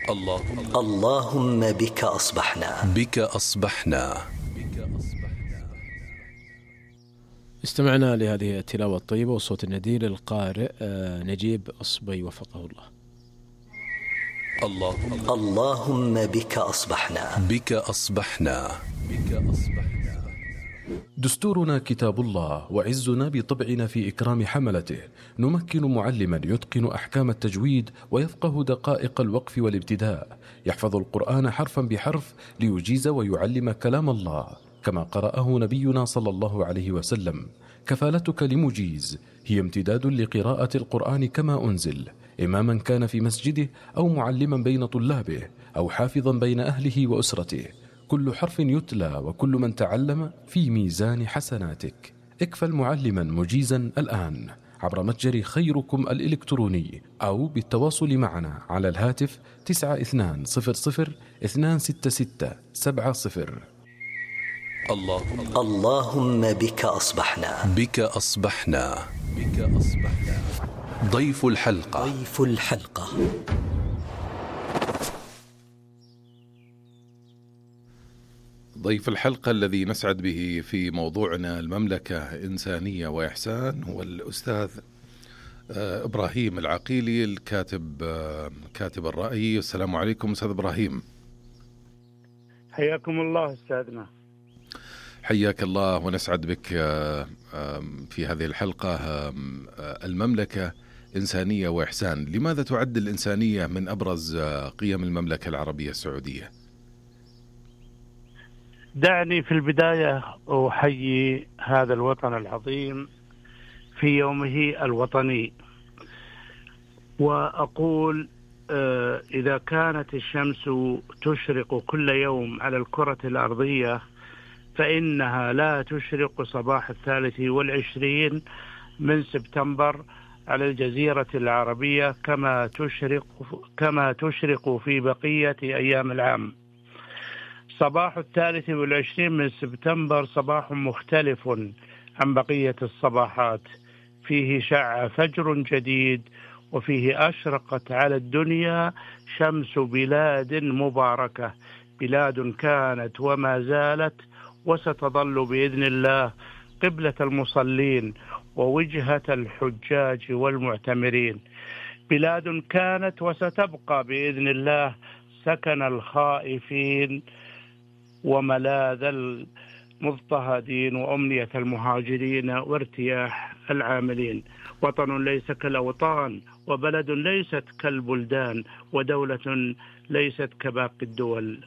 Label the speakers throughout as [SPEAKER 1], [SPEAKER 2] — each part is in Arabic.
[SPEAKER 1] اللهم بك أصبحنا.
[SPEAKER 2] بك أصبحنا.
[SPEAKER 3] استمعنا لهذه التلاوة الطيبة والصوت الندي للقارئ نجيب أصبي وفقه الله.
[SPEAKER 1] اللهم بك أصبحنا.
[SPEAKER 2] بك أصبحنا.
[SPEAKER 4] دستورنا كتاب الله، وعزنا بطبعنا في إكرام حملته. نمكن معلما يتقن أحكام التجويد ويفقه دقائق الوقف والابتداء، يحفظ القرآن حرفا بحرف ليجيز ويعلم كلام الله كما قرأه نبينا صلى الله عليه وسلم. كفالتك لمجيز هي امتداد لقراءة القرآن كما أنزل، إماما كان في مسجده أو معلما بين طلابه أو حافظا بين أهله وأسرته. كل حرف يتلى وكل من تعلم في ميزان حسناتك. اكفل معلما مجيزا الآن عبر متجر خيركم الإلكتروني أو بالتواصل معنا على الهاتف 9200 266 70.
[SPEAKER 1] اللهم بك أصبحنا.
[SPEAKER 2] بك أصبحنا. ضيف الحلقة. ضيف الحلقة الذي نسعد به في موضوعنا المملكة إنسانية وإحسان هو الأستاذ إبراهيم العقيلي، الكاتب كاتب الرأي. السلام عليكم أستاذ إبراهيم.
[SPEAKER 5] حياكم الله أستاذنا.
[SPEAKER 2] حياك الله ونسعد بك في هذه الحلقة. المملكة إنسانية وإحسان، لماذا تعد الإنسانية من أبرز قيم المملكة العربية السعودية؟
[SPEAKER 5] دعني في البداية أحيي هذا الوطن العظيم في يومه الوطني، وأقول إذا كانت الشمس تشرق كل يوم على الكرة الأرضية فإنها لا تشرق صباح 23 من سبتمبر على الجزيرة العربية كما تشرق في بقية أيام العام. صباح 23 من سبتمبر صباح مختلف عن بقية الصباحات، فيه شع فجر جديد، وفيه أشرقت على الدنيا شمس بلاد مباركة، بلاد كانت وما زالت وستظل بإذن الله قبلة المصلين ووجهة الحجاج والمعتمرين، بلاد كانت وستبقى بإذن الله سكن الخائفين وملاذ المضطهدين وأمنية المهاجرين وارتياح العاملين. وطن ليس كالأوطان، وبلد ليست كالبلدان، ودولة ليست كباقي الدول.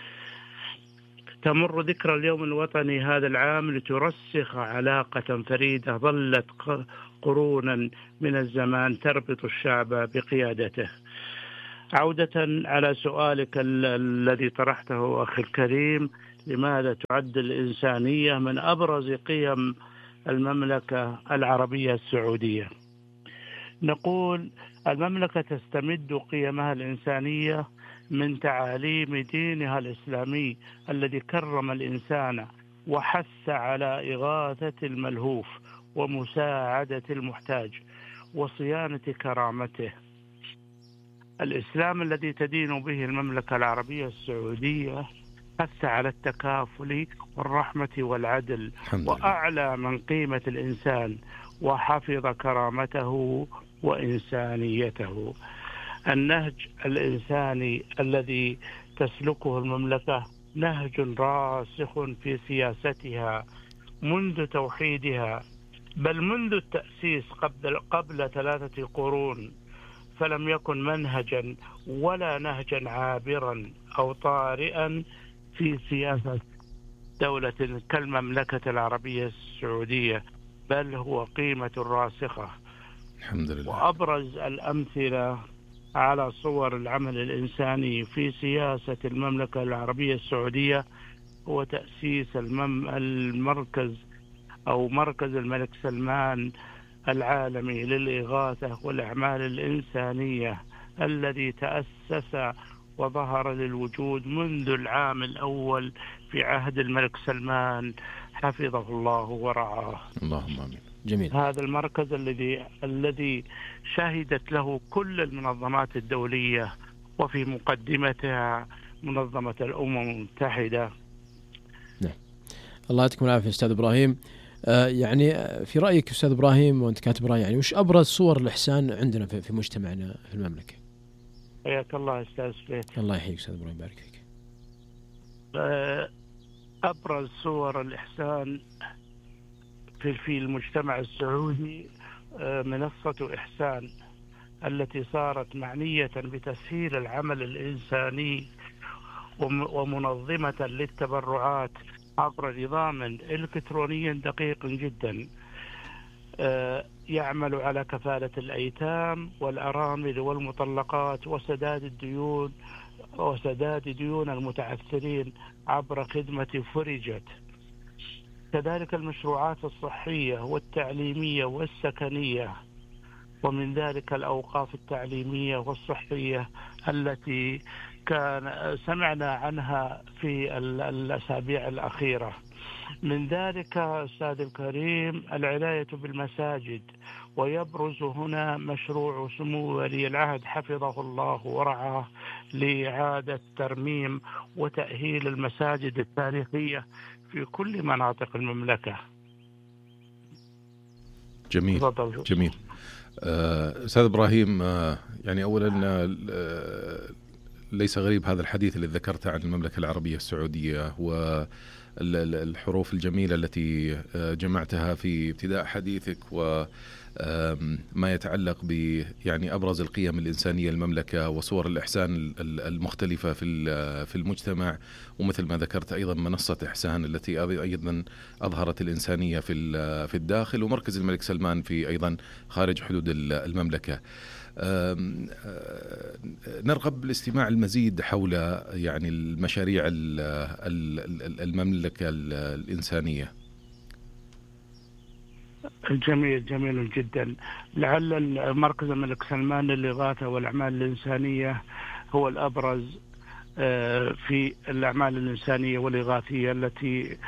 [SPEAKER 5] تمر ذكرى اليوم الوطني هذا العام لترسخ علاقة فريدة ظلت قرونا من الزمان تربط الشعب بقيادته. عودة على سؤالك الذي طرحته أخي الكريم، لماذا تعد الإنسانية من أبرز قيم المملكة العربية السعودية؟ نقول المملكة تستمد قيمها الإنسانية من تعاليم دينها الإسلامي الذي كرم الإنسان وحث على إغاثة الملهوف ومساعدة المحتاج وصيانة كرامته. الإسلام الذي تدين به المملكة العربية السعودية حث على التكافل والرحمة والعدل، وأعلى من قيمة الإنسان وحفظ كرامته وإنسانيته. النهج الإنساني الذي تسلكه المملكة نهج راسخ في سياستها منذ توحيدها، بل منذ التأسيس قبل 3 قرون، فلم يكن منهجا ولا نهجا عابرا أو طارئا في سياسة دولة كالمملكة العربية السعودية، بل هو قيمة راسخة.
[SPEAKER 2] الحمد لله.
[SPEAKER 5] وأبرز الأمثلة على صور العمل الإنساني في سياسة المملكة العربية السعودية هو تأسيس المركز أو مركز الملك سلمان العالمي للإغاثة والأعمال الإنسانية، الذي تأسس وظهر للوجود منذ العام الأول في عهد الملك سلمان حفظه الله ورعاه.
[SPEAKER 2] اللهم آمين.
[SPEAKER 3] جميل.
[SPEAKER 5] هذا المركز الذي شهدت له كل المنظمات الدولية وفي مقدمتها منظمة الأمم المتحدة.
[SPEAKER 3] نعم. الله يعطيكم العافية أستاذ إبراهيم. يعني في رأيك أستاذ إبراهيم وأنت كاتب رأي، يعني وش أبرز صور الإحسان عندنا في مجتمعنا في المملكة؟
[SPEAKER 5] حياك الله أستاذ سليت.
[SPEAKER 3] الله يحييك أستاذ إبراهيم، بارك فيك.
[SPEAKER 5] أبرز صور الإحسان في المجتمع السعودي منصة إحسان التي صارت معنية بتسهيل العمل الإنساني ومنظمة للتبرعات عبر نظام إلكتروني دقيق جدا يعمل على كفالة الأيتام والأرامل والمطلقات وسداد ديون المتعثرين عبر خدمة فرجت. كذلك المشروعات الصحية والتعليمية والسكنية، ومن ذلك الأوقاف التعليمية والصحية التي كان سمعنا عنها في الأسابيع الأخيرة. من ذلك أستاذ الكريم العناية بالمساجد، ويبرز هنا مشروع سمو ولي العهد حفظه الله ورعاه لإعادة ترميم وتأهيل المساجد التاريخية في كل مناطق المملكة.
[SPEAKER 2] جميل. جميل. أستاذ إبراهيم، يعني أولا ليس غريب هذا الحديث الذي ذكرته عن المملكة العربية السعودية والحروف الجميلة التي جمعتها في ابتداء حديثك، وما يتعلق ب يعني أبرز القيم الإنسانية المملكة وصور الإحسان المختلفة في المجتمع، ومثل ما ذكرت أيضا منصة إحسان التي أيضا أظهرت الإنسانية في الداخل، ومركز الملك سلمان في أيضا خارج حدود المملكة. نرغب بالاستماع المزيد حول يعني المشاريع المملكة الإنسانية.
[SPEAKER 5] جميل جدا. لعل مركز الملك سلمان للإغاثة والأعمال الإنسانية هو الأبرز في الأعمال الإنسانية والإغاثية التي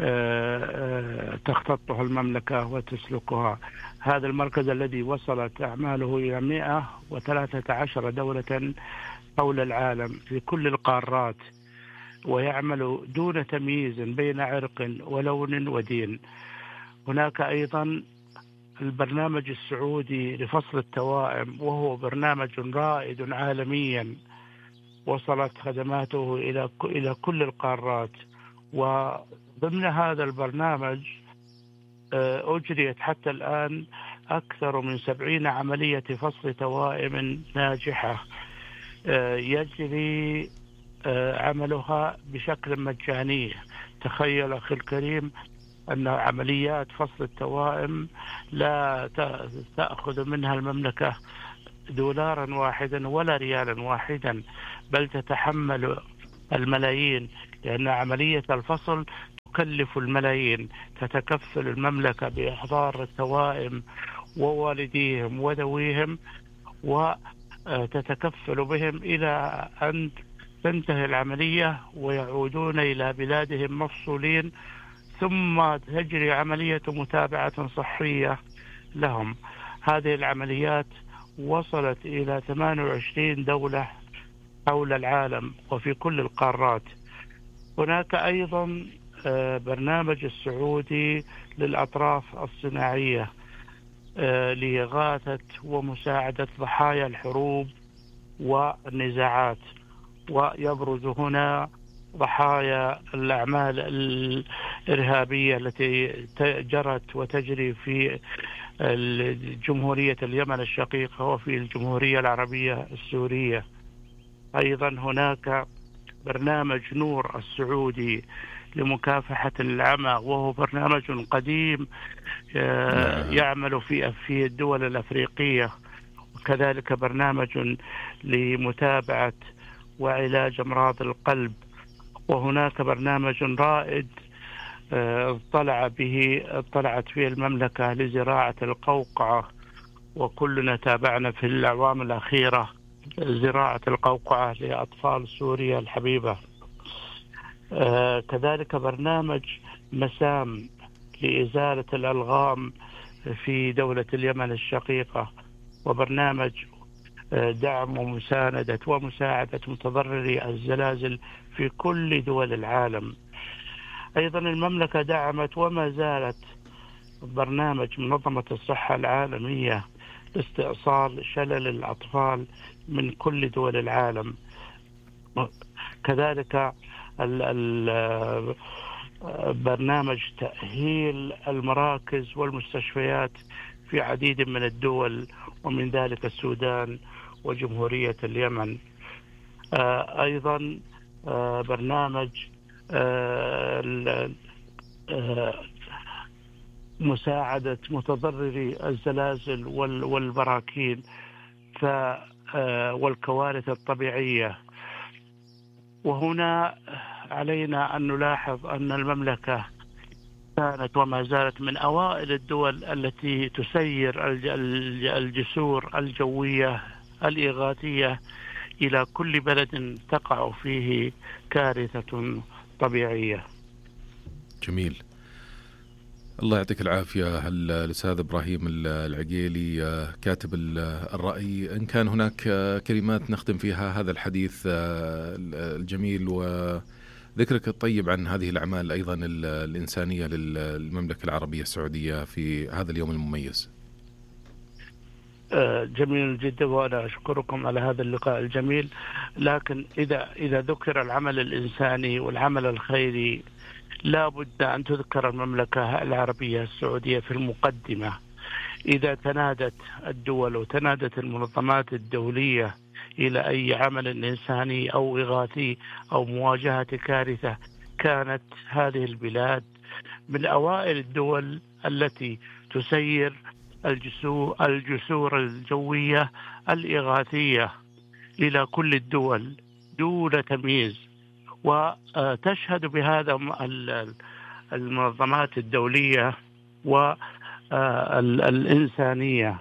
[SPEAKER 5] تختطها المملكة وتسلكها. هذا المركز الذي وصلت أعماله إلى 113 دولة حول العالم في كل القارات، ويعمل دون تمييز بين عرق ولون ودين. هناك أيضا البرنامج السعودي لفصل التوائم، وهو برنامج رائد عالميا وصلت خدماته إلى كل القارات. وضمن هذا البرنامج أجريت حتى الآن أكثر من 70 عملية فصل توائم ناجحة يجري عملها بشكل مجاني. تخيل أخي الكريم أن عمليات فصل التوائم لا تأخذ منها المملكة دولارا واحدا ولا ريالا واحدا، بل تتحمل الملايين، لأن عملية الفصل تكلف الملايين. تتكفل المملكة بإحضار التوائم ووالديهم وذويهم، وتتكفل بهم إلى أن تنتهي العملية ويعودون إلى بلادهم مفصولين، ثم تجري عملية متابعة صحية لهم. هذه العمليات وصلت إلى 28 دولة حول العالم وفي كل القارات. هناك أيضا برنامج السعودي للأطراف الصناعية لإغاثة ومساعدة ضحايا الحروب والنزاعات، ويبرز هنا ضحايا الأعمال الإرهابية التي جرت وتجري في جمهورية اليمن الشقيقة وفي الجمهورية العربية السورية. أيضا هناك برنامج نور السعودي لمكافحة العمى، وهو برنامج قديم يعمل في الدول الأفريقية. وكذلك برنامج لمتابعة وعلاج أمراض القلب. وهناك برنامج رائد اطلعت فيه المملكة لزراعة القوقعة، وكلنا تابعنا في الأعوام الأخيرة زراعة القوقعة لأطفال سوريا الحبيبة. كذلك برنامج مسام لإزالة الألغام في دولة اليمن الشقيقة، وبرنامج دعم ومساندة ومساعدة متضرري الزلازل في كل دول العالم. أيضا المملكة دعمت وما زالت برنامج منظمة الصحة العالمية لاستئصال شلل الأطفال من كل دول العالم. كذلك برنامج تأهيل المراكز والمستشفيات في عديد من الدول، ومن ذلك السودان وجمهورية اليمن. أيضا برنامج مساعدة متضرري الزلازل والبراكين والكوارث الطبيعية. وهنا علينا أن نلاحظ أن المملكة كانت وما زالت من أوائل الدول التي تسير الجسور الجوية الإغاثية إلى كل بلد تقع فيه كارثة طبيعية.
[SPEAKER 2] جميل، الله يعطيك العافية الأستاذ إبراهيم العقيلي كاتب الرأي. إن كان هناك كلمات نختم فيها هذا الحديث الجميل وذكرك الطيب عن هذه الأعمال أيضا الإنسانية للمملكة العربية السعودية في هذا اليوم المميز.
[SPEAKER 5] جميل جدا، وأنا أشكركم على هذا اللقاء الجميل. لكن إذا ذكر العمل الإنساني والعمل الخيري لا بد أن تذكر المملكة العربية السعودية في المقدمة. إذا تنادت الدول وتنادت المنظمات الدولية إلى أي عمل إنساني أو إغاثي أو مواجهة كارثة، كانت هذه البلاد من أوائل الدول التي تسير الجسور الجوية الإغاثية إلى كل الدول دون تمييز. وتشهد بهذا المنظمات الدولية والإنسانية.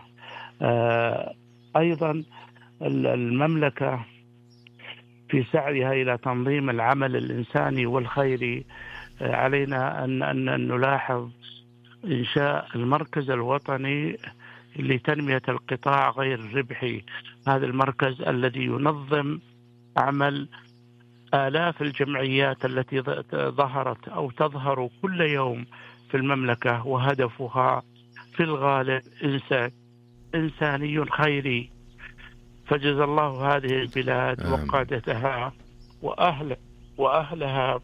[SPEAKER 5] أيضا المملكة في سعيها إلى تنظيم العمل الإنساني والخيري علينا أن نلاحظ إنشاء المركز الوطني لتنمية القطاع غير الربحي. هذا المركز الذي ينظم عمل آلاف الجمعيات التي ظهرت أو تظهر كل يوم في المملكة، وهدفها في الغالب إنساني خيري. فجزا الله هذه البلاد وقادتها وأهلها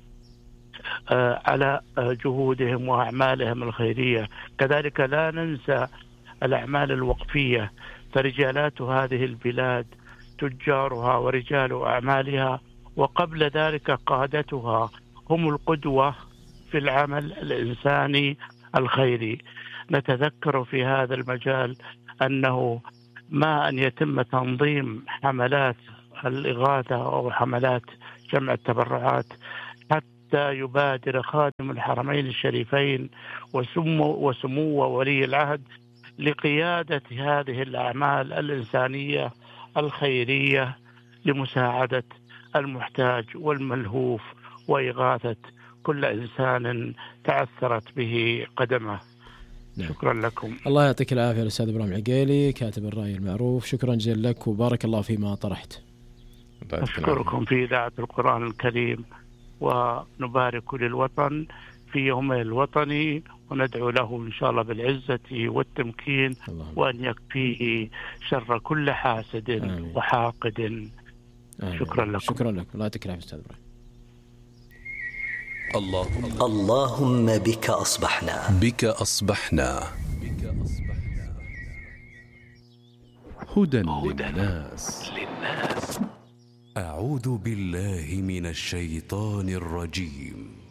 [SPEAKER 5] على جهودهم وأعمالهم الخيرية. كذلك لا ننسى الأعمال الوقفية، فرجالات هذه البلاد تجارها ورجال أعمالها وقبل ذلك قادتها هم القدوة في العمل الإنساني الخيري. نتذكر في هذا المجال أنه ما أن يتم تنظيم حملات الإغاثة أو حملات جمع التبرعات حتى يبادر خادم الحرمين الشريفين وسمو ولي العهد لقيادة هذه الأعمال الإنسانية الخيرية لمساعدة المحتاج والملهوف وإغاثة كل إنسان تعثرت به قدمه. نعم. شكرا لكم.
[SPEAKER 3] الله يعطيك العافية الأستاذ إبراهيم العقيلي كاتب الرأي المعروف. شكرا جزيلا لك وبارك الله فيما طرحت.
[SPEAKER 5] أشكركم في إذاعة القرآن الكريم، ونبارك للوطن في يومه الوطني، وندعو له إن شاء الله بالعزة والتمكين، وأن يكفيه شر كل حاسد آمين. وحاقد آمين. شكرا لكم.
[SPEAKER 3] شكرا لك. الله يعطيك العافية أستاذ إبراهيم.
[SPEAKER 1] اللهم بك أصبحنا.
[SPEAKER 4] بك أصبحنا.
[SPEAKER 2] هدى للناس.
[SPEAKER 4] أعوذ بالله من الشيطان الرجيم.